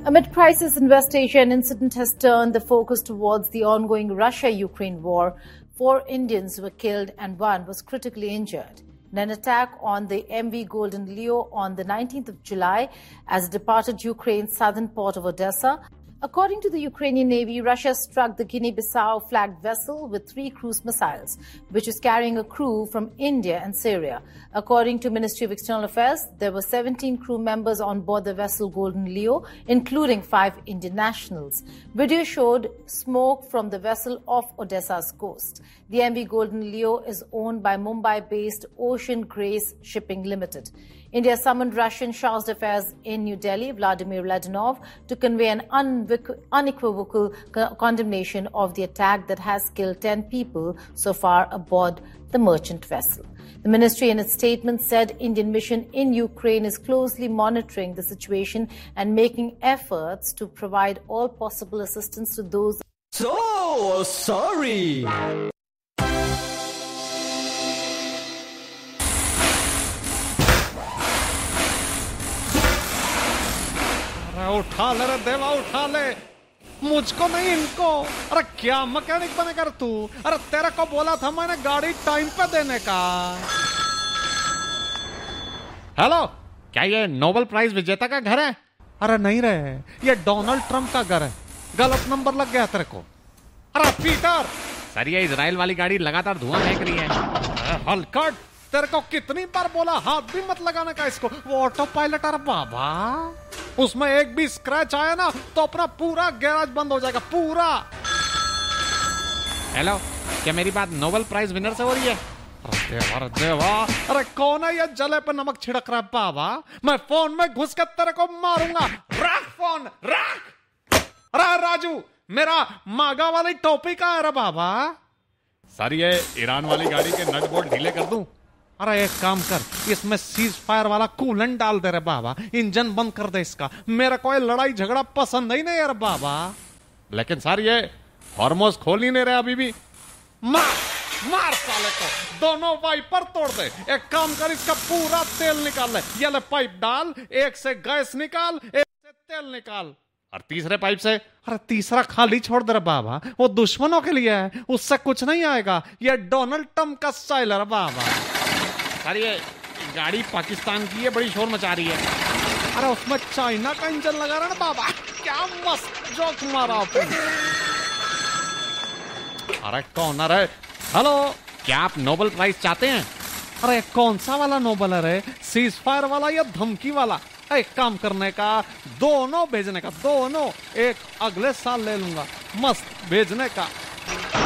Amid crisis investigation, incident has turned the focus towards the ongoing Russia-Ukraine war. 4 Indians were killed and 1 was critically injured in an attack on the MV Golden Leo on the 19th of July as it departed Ukraine's southern port of Odessa. According to the Ukrainian Navy, Russia struck the Guinea-Bissau flagged vessel with 3 cruise missiles, which was carrying a crew from India and Syria. According to Ministry of External Affairs, there were 17 crew members on board the vessel Golden Leo, including 5 Indian nationals. Video showed smoke from the vessel off Odessa's coast. The MV Golden Leo is owned by Mumbai-based Ocean Grace Shipping Limited. India summoned Russian Charge d'Affaires in New Delhi, Vladimir Vladinov, to convey an unequivocal condemnation of the attack that has killed 10 people so far aboard the merchant vessel. The ministry in its statement said Indian mission in Ukraine is closely monitoring the situation and making efforts to provide all possible assistance to those. So sorry. उठा ले रे देवा, उठा ले, मुझको नहीं इनको। अरे क्या मैकेनिक बनेगा तू? अरे तेरे को बोला था मैंने गाड़ी टाइम पे देने का। हेलो, क्या ये नोबेल प्राइज विजेता का घर है? अरे नहीं रे, ये डोनाल्ड ट्रंप का घर है। गलत नंबर लग गया तेरे को। अरे पीटर, सर ये इजराइल वाली गाड़ी लगातार धुआं फेंक रही है। हलकट, तेरे को कितनी बार बोला हाथ भी मत लगाने का इसको। वो ऑटो पायलट, अरे बाबा, उसमें एक भी स्क्रैच आया ना तो अपना पूरा गैराज बंद हो जाएगा, पूरा। हेलो, क्या मेरी बात नोबेल प्राइज विनर से हो रही है? अरे देवा, अरे कौन है ये जले पे नमक छिड़क रहा है बाबा? मैं फोन में घुस के तेरे को मारूंगा। रख फोन, रख। अरे राजू, मेरा मागा वाली टोपी का है रे बाबा। सर ये ईरान वाली गाड़ी के नट बोल्ट ढीले कर दूं? अरे एक काम कर, इसमें सीज फायर वाला कूलेंट डाल दे रे बाबा, इंजन बंद कर दे इसका। मेरा कोई लड़ाई झगड़ा पसंद ही नहीं यार बाबा। लेकिन सर ये हॉर्मोज खोल ही नहीं रहे अभी भी। मार मार साले को, दोनों वाइपर तोड़ दे। एक काम कर, इसका पूरा तेल निकाल ले। ये ले पाइप डाल, एक से गैस निकाल, एक से तेल निकाल, और तीसरे पाइप से? अरे तीसरा खाली छोड़ दे रे बाबा, वो दुश्मनों के लिए है, उससे कुछ नहीं आएगा। ये डोनाल्ड ट्रंप का स्टाइल है बाबा। सर ये गाड़ी पाकिस्तान की है, बड़ी शोर मचा रही है। अरे उसमें चाइना का इंजन लगा रहा है ना बाबा। क्या मस्त जोक मारा आपने। अरे कौन है? हेलो, क्या आप नोबेल प्राइज चाहते हैं? अरे कौन सा वाला नोबेल है रे? सीज फायर वाला या धमकी वाला? एक काम करने का, दोनों भेजने का, दोनों। एक अगले साल ले लूंगा, मस्त भेजने का।